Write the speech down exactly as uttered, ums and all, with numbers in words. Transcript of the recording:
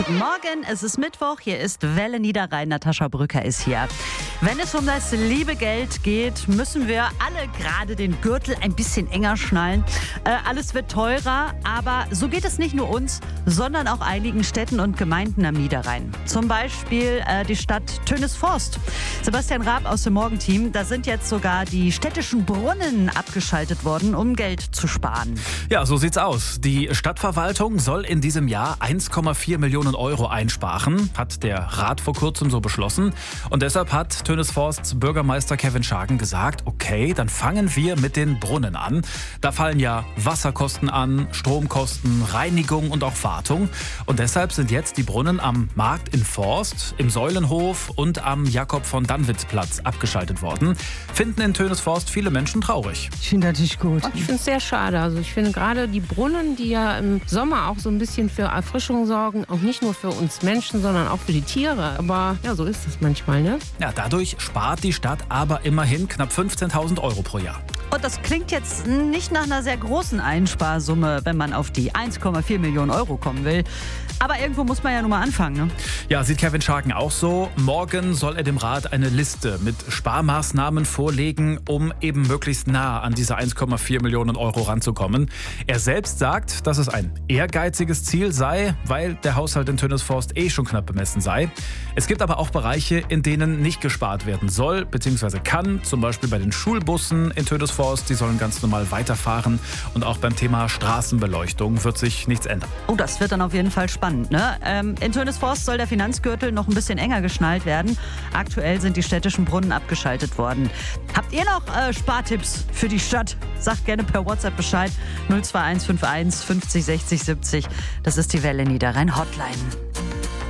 Guten Morgen, es ist Mittwoch, hier ist Welle Niederrhein, Natascha Brücker ist hier. Wenn es um das liebe Geld geht, müssen wir alle gerade den Gürtel ein bisschen enger schnallen. Äh, alles wird teurer, aber so geht es nicht nur uns, sondern auch einigen Städten und Gemeinden am Niederrhein. Zum Beispiel äh, die Stadt Tönisforst. Sebastian Raab aus dem Morgenteam, da sind jetzt sogar die städtischen Brunnen abgeschaltet worden, um Geld zu sparen. Ja, so sieht's aus. Die Stadtverwaltung soll in diesem Jahr eins Komma vier Millionen Euro einsparen, hat der Rat vor kurzem so beschlossen. Und deshalb hat Tönisforsts Bürgermeister Kevin Schagen gesagt, okay, dann fangen wir mit den Brunnen an. Da fallen ja Wasserkosten an, Stromkosten, Reinigung und auch Wartung. Und deshalb sind jetzt die Brunnen am Markt in Forst, im Säulenhof und am Jakob-von-Danwitz-Platz abgeschaltet worden. Finden in Tönisforst viele Menschen traurig. Ich finde das nicht gut. Ich finde es sehr schade. Also ich finde gerade die Brunnen, die ja im Sommer auch so ein bisschen für Erfrischung sorgen, auch nicht nur für uns Menschen, sondern auch für die Tiere. Aber ja, so ist es manchmal, ne? Ja, dadurch spart die Stadt aber immerhin knapp fünfzehntausend Euro pro Jahr. Und das klingt jetzt nicht nach einer sehr großen Einsparsumme, wenn man auf die eins Komma vier Millionen Euro kommen will. Aber irgendwo muss man ja nun mal anfangen, ne? Ja, sieht Kevin Schagen auch so. Morgen soll er dem Rat eine Liste mit Sparmaßnahmen vorlegen, um eben möglichst nah an diese eins Komma vier Millionen Euro ranzukommen. Er selbst sagt, dass es ein ehrgeiziges Ziel sei, weil der Haushalt in Tönisforst eh schon knapp bemessen sei. Es gibt aber auch Bereiche, in denen nicht gespart werden soll bzw. kann, zum Beispiel bei den Schulbussen in Tönisforst, die sollen ganz normal weiterfahren. Und auch beim Thema Straßenbeleuchtung wird sich nichts ändern. Oh, das wird dann auf jeden Fall spannend, ne? Ähm, in Tönisforst soll der Finanzgürtel noch ein bisschen enger geschnallt werden. Aktuell sind die städtischen Brunnen abgeschaltet worden. Habt ihr noch äh, Spartipps für die Stadt? Sagt gerne per WhatsApp Bescheid. null zwei eins fünf eins fünfzig sechzig siebzig. Das ist die Welle Niederrhein Hotline.